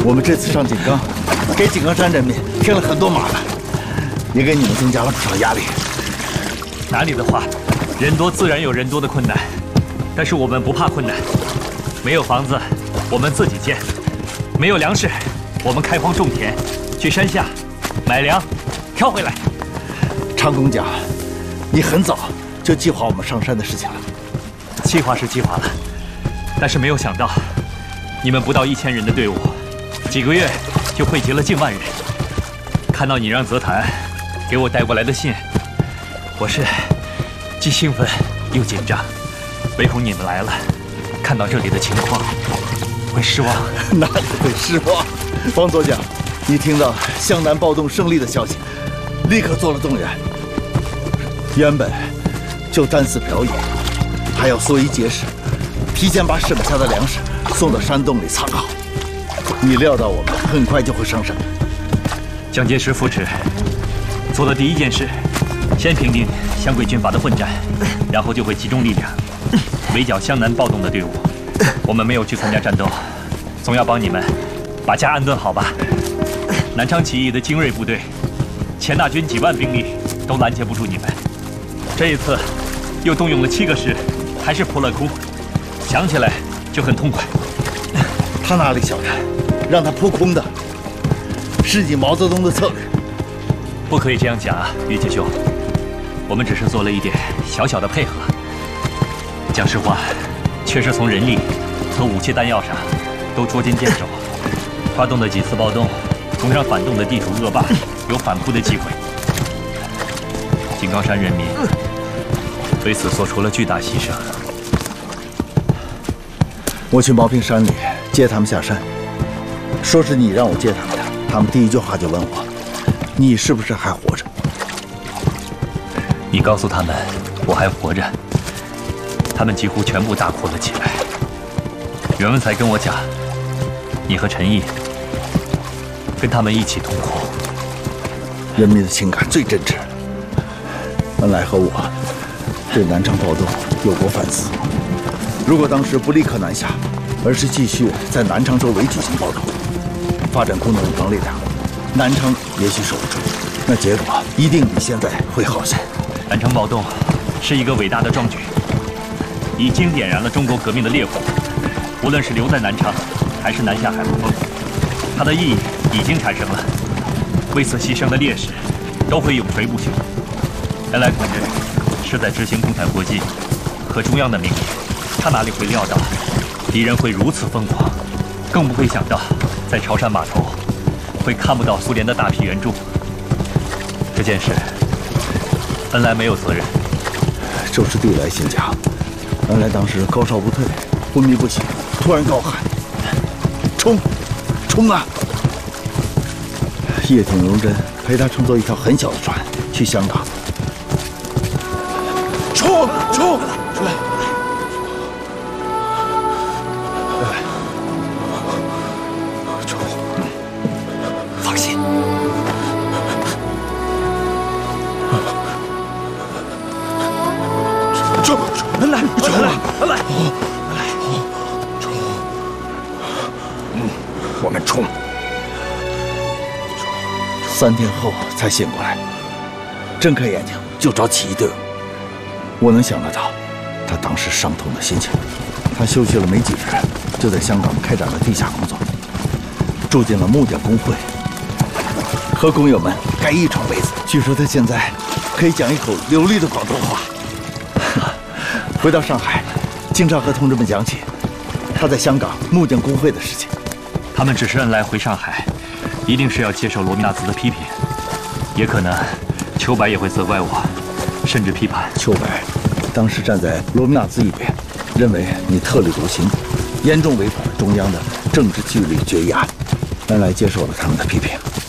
我们这次上井冈，给井冈山人民添了很多麻烦，也给你们增加了不少压力。 哪里的话，人多自然有人多的困难，但是我们不怕困难。没有房子，我们自己建；没有粮食，我们开荒种田，去山下买粮，挑回来。 长工讲，你很早就计划我们上山的事情了。 计划是计划了，但是没有想到，你们不到1000人的队伍，几个月就汇集了近万人。看到你让泽谭给我带过来的信，我是既兴奋又紧张，唯恐你们来了，看到这里的情况会失望。 哪里会失望？王佐讲，你听到湘南暴动胜利的消息，立刻做了动员。原本就单次表演，还要缩衣节食，提前把省下的粮食送到山洞里藏好。你料到我们很快就会上山。 蒋介石扶持，做的第一件事，先平定湘桂军阀的混战，然后就会集中力量围剿湘南暴动的队伍。我们没有去参加战斗，总要帮你们把家安顿好吧。南昌起义的精锐部队，钱大军几万兵力都拦截不住你们。这一次又动用了7个师，还是破了窟，想起来就很痛快。 他哪里晓得，让他扑空的是你毛泽东的策略。 不可以这样讲啊，于杰兄，我们只是做了一点小小的配合。讲实话，确实从人力和武器弹药上都捉襟见肘，发动的几次暴动，总让反动的地主恶霸有反扑的机会。井冈山人民为此做出了巨大牺牲。 我去毛坪山里接他们下山，说是你让我接他们的，他们第一句话就问我，你是不是还活着？ 你告诉他们我还活着，他们几乎全部大哭了起来。袁文才跟我讲，你和陈毅跟他们一起痛哭。 人民的情感最真挚。恩来和我对南昌暴动有过反思，如果当时不立刻南下，而是继续在南昌周围举行暴动，发展工农武装力量，南昌也许守不住，那结果一定比现在会好些。 南昌暴动是一个伟大的壮举，已经点燃了中国革命的烈火。无论是留在南昌，还是南下海陆丰，它的意义已经产生了。为此牺牲的烈士，都会永垂不朽。恩来同志是在执行共产国际和中央的命令，他哪里会料到敌人会如此疯狂，更不会想到在潮汕码头会看不到苏联的大批援助。这件事，恩来没有责任。 周师弟来信讲，恩来当时高烧不退，昏迷不醒，突然高喊：“冲，冲啊！”叶挺荣臻陪他乘坐一条很小的船去香港。冲！冲！冲！冲！放心。冲！冲！来！冲！来！来！冲！我们冲！3天后才醒过来，睁开眼睛就找起义队伍。我能想得到他当时伤痛的心情。他休息了没几日，就在香港开展了地下工作，住进了木匠工会，和工友们盖一床被子。据说他现在可以讲一口流利的广东话。回到上海，经常和同志们讲起他在香港木匠工会的事情。 他们只是恩来回上海，一定是要接受罗密纳兹的批评，也可能秋白也会责怪我，甚至批判。 秋白当时站在罗密纳兹一边，认为你特立独行，严重违反了中央的政治纪律决议案。恩来接受了他们的批评，